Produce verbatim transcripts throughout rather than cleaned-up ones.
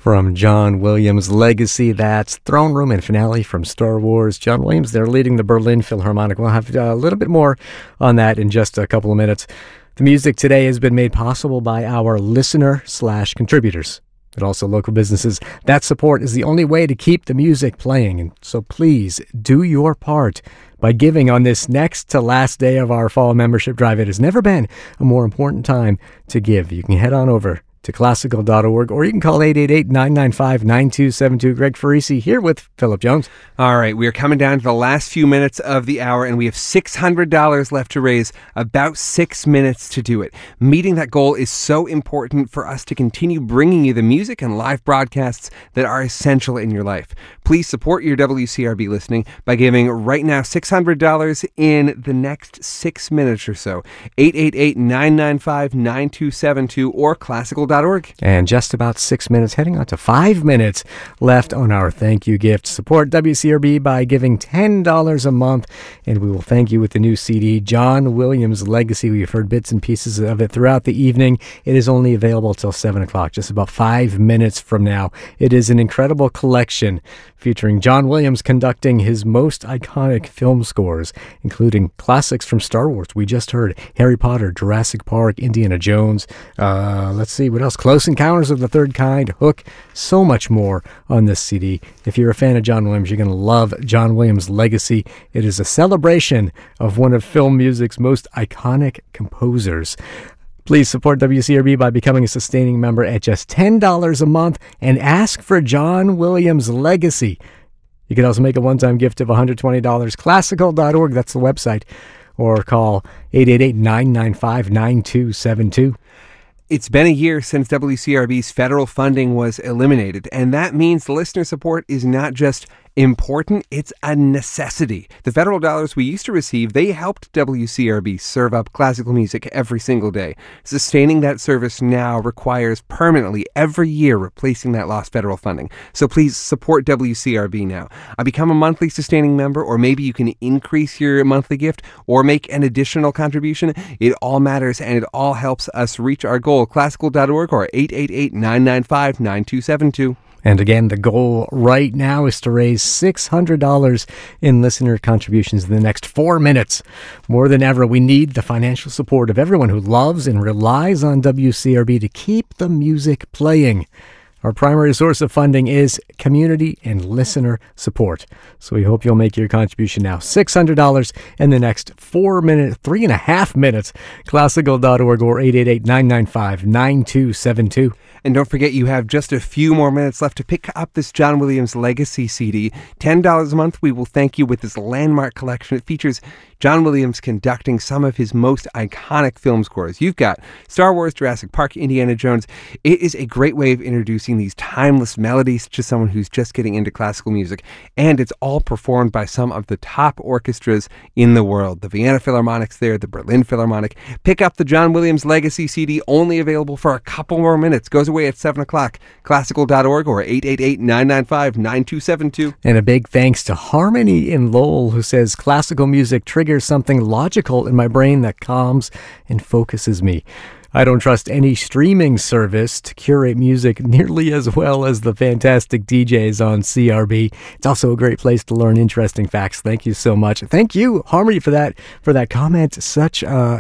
From John Williams' Legacy, that's Throne Room and Finale from Star Wars. John Williams, they're leading the Berlin Philharmonic. We'll have a little bit more on that in just a couple of minutes. The music today has been made possible by our listener slash contributors, but also local businesses. That support is the only way to keep the music playing. And so please do your part by giving on this next to last day of our fall membership drive. It has never been a more important time to give. You can head on over to classical dot org, or you can call eight eight eight, nine nine five, nine two seven two. Greg Farisi here with Philip Jones. All right, we are coming down to the last few minutes of the hour, and we have six hundred dollars left to raise, about six minutes to do it. Meeting that goal is so important for us to continue bringing you the music and live broadcasts that are essential in your life. Please support your W C R B listening by giving right now six hundred dollars in the next six minutes or so. eight eight eight, nine nine five, nine two seven two or classical dot org. And just about six minutes, heading on to five minutes left on our thank you gift. Support W C R B by giving ten dollars a month, and we will thank you with the new C D, John Williams' Legacy. We've heard bits and pieces of it throughout the evening. It is only available till seven o'clock, just about five minutes from now. It is an incredible collection featuring John Williams conducting his most iconic film scores, including classics from Star Wars. We just heard Harry Potter, Jurassic Park, Indiana Jones. Uh, let's see, what else? Close Encounters of the Third Kind, Hook, so much more on this C D. If you're a fan of John Williams, you're going to love John Williams' Legacy. It is a celebration of one of film music's most iconic composers. Please support W C R B by becoming a sustaining member at just ten dollars a month and ask for John Williams' Legacy. You can also make a one-time gift of one hundred twenty dollars. classical dot org, that's the website, or call eight eight eight, nine nine five, nine two seven two. It's been a year since W C R B's federal funding was eliminated, and that means listener support is not just important, it's a necessity. The federal dollars we used to receive, they helped W C R B serve up classical music every single day. Sustaining that service now requires permanently, every year, replacing that lost federal funding. So please support W C R B now. I become a monthly sustaining member, or maybe you can increase your monthly gift or make an additional contribution. It all matters, and it all helps us reach our goal. classical dot org or eight eight eight, nine nine five, nine two seven two. And again, the goal right now is to raise six hundred dollars in listener contributions in the next four minutes. More than ever, we need the financial support of everyone who loves and relies on W C R B to keep the music playing. Our primary source of funding is community and listener support. So we hope you'll make your contribution now. six hundred dollars in the next four minutes, three and a half minutes. classical dot org or eight eight eight, nine nine five, nine two seven two. And don't forget, you have just a few more minutes left to pick up this John Williams Legacy C D. ten dollars a month, we will thank you with this landmark collection. It features John Williams conducting some of his most iconic film scores. You've got Star Wars, Jurassic Park, Indiana Jones. It is a great way of introducing these timeless melodies to someone who's just getting into classical music. And it's all performed by some of the top orchestras in the world. The Vienna Philharmonic's there, the Berlin Philharmonic. Pick up the John Williams Legacy C D, only available for a couple more minutes. Goes away at seven o'clock. classical dot org or eight eight eight, nine nine five, nine two seven two. And a big thanks to Harmony in Lowell, who says classical music triggers something logical in my brain that calms and focuses me. I don't trust any streaming service to curate music nearly as well as the fantastic D Js on C R B. It's also a great place to learn interesting facts. Thank you so much. Thank you, Harmony, for that for that comment. Such uh,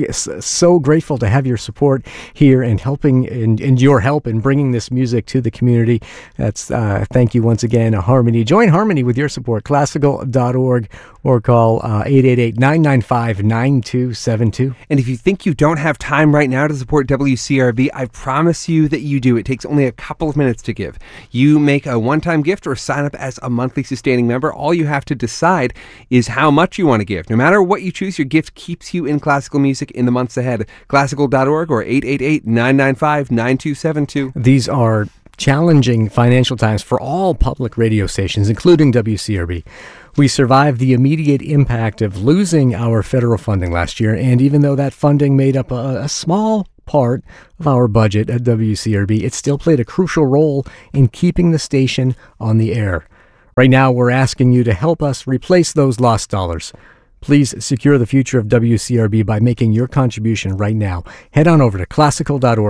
so grateful to have your support here and helping and, and your help in bringing this music to the community. That's uh, thank you once again, Harmony. Join Harmony with your support. classical dot org or call uh, eight eight eight, nine nine five, nine two seven two. And if you think you don't have time right now to support W C R B, I promise you that you do. It takes only a couple of minutes to give. You make a one-time gift or sign up as a monthly sustaining member. All you have to decide is how much you want to give. No matter what you choose, your gift keeps you in classical music in the months ahead. classical dot org or eight eight eight, nine nine five, nine two seven two. These are challenging financial times for all public radio stations, including W C R B. We survived the immediate impact of losing our federal funding last year, and even though that funding made up a, a small part of our budget at W C R B, it still played a crucial role in keeping the station on the air. Right now, we're asking you to help us replace those lost dollars. Please secure the future of W C R B by making your contribution right now. Head on over to classical dot org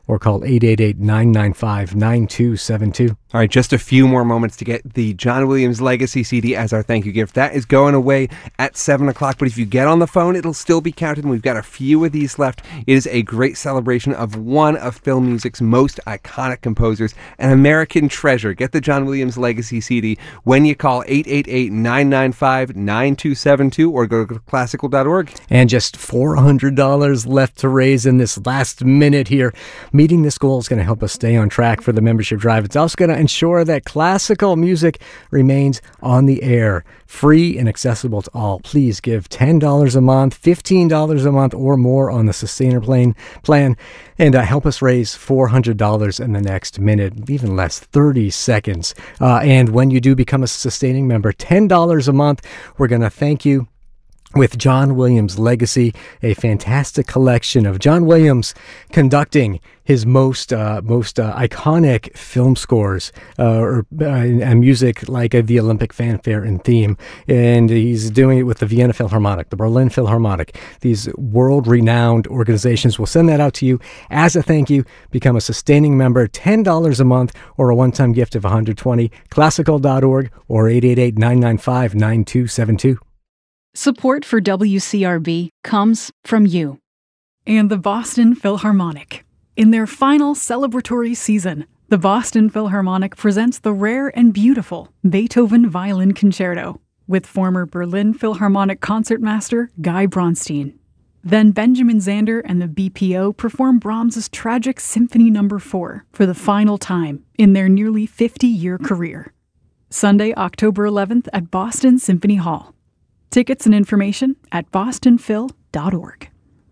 or call eight eight eight, nine nine five, nine two seven two. All right, just a few more moments to get the John Williams Legacy C D as our thank you gift. That is going away at seven o'clock, but if you get on the phone, it'll still be counted, and we've got a few of these left. It is a great celebration of one of film music's most iconic composers, an American treasure. Get the John Williams Legacy C D when you call eight eight eight, nine nine five, nine two seven two or go to classical dot org. And just four hundred dollars left to raise in this last minute here. Meeting this goal is going to help us stay on track for the membership drive. It's also going to ensure that classical music remains on the air, free and accessible to all. Please give ten dollars a month, fifteen dollars a month or more on the Sustainer plan, plan and uh, help us raise four hundred dollars in the next minute, even less, thirty seconds. Uh, and when you do become a sustaining member, ten dollars a month, we're going to thank you with John Williams Legacy, a fantastic collection of John Williams conducting his most uh, most uh, iconic film scores uh, or uh, and music like uh, the Olympic fanfare and theme. And he's doing it with the Vienna Philharmonic, the Berlin Philharmonic. These world-renowned organizations will send that out to you as a thank you. Become a sustaining member, ten dollars a month or a one-time gift of one hundred twenty dollars, classical dot org or eight eight eight, nine nine five, nine two seven two. Support for W C R B comes from you. And the Boston Philharmonic. In their final celebratory season, the Boston Philharmonic presents the rare and beautiful Beethoven Violin Concerto with former Berlin Philharmonic concertmaster Guy Bronstein. Then Benjamin Zander and the B P O perform Brahms's tragic Symphony Number four for the final time in their nearly fifty-year career. Sunday, October eleventh at Boston Symphony Hall. Tickets and information at boston phil dot org.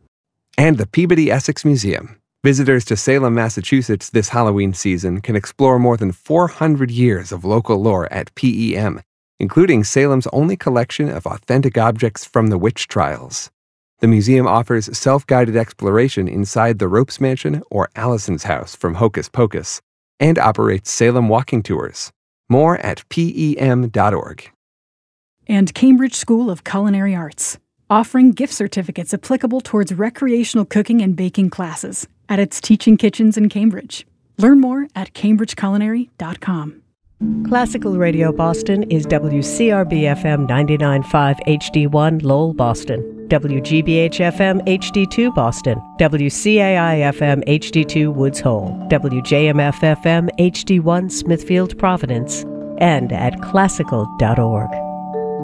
And the Peabody Essex Museum. Visitors to Salem, Massachusetts this Halloween season can explore more than four hundred years of local lore at P E M, including Salem's only collection of authentic objects from the witch trials. The museum offers self-guided exploration inside the Ropes Mansion or Allison's house from Hocus Pocus, and operates Salem walking tours. More at P E M dot org. And Cambridge School of Culinary Arts, offering gift certificates applicable towards recreational cooking and baking classes at its teaching kitchens in Cambridge. Learn more at cambridge culinary dot com. Classical Radio Boston is W C R B F M ninety-nine point five H D one Lowell, Boston, W G B H F M H D two Boston, W C A I F M H D two Woods Hole, W J M F F M H D one Smithfield, Providence, and at classical dot org.